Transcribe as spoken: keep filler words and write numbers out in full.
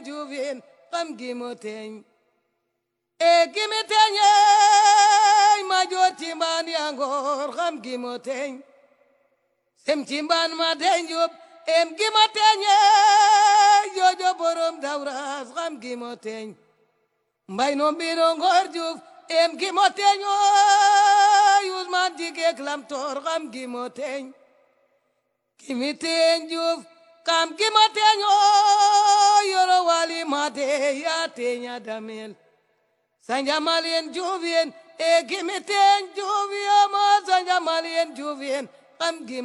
juvien kam gimoteñ e gimoteñ ma jor timban yangor kam gimoteñ sem timban ma denjub em gimoteñ jojo borom dawras kam gimoteñ mbay no bino ngor juf em gimoteñ Usman jige klam tor kam gimoteñ gimoteñ juf kam gimoteñ yoro wali mate ya teña damel sanja malien juvien e gimoteñ juvia ma sanja malien juvien kam